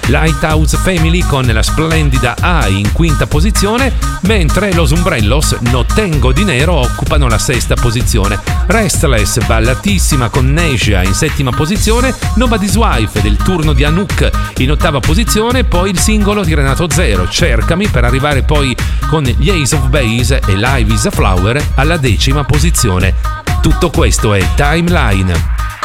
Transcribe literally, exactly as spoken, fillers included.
Lighthouse Family con la splendida A in quinta posizione, mentre Los Umbrellos, No Tengo Dinero, occupano la sesta posizione. Restless, ballatissima con Neja in settima posizione, Nobody's Wife del turno di Anouk in ottava posizione, poi il singolo di Renato Zero, Cercami, per arrivare poi con gli Ace of Base e Live is a Flower alla decima posizione. Tutto questo è Timeline.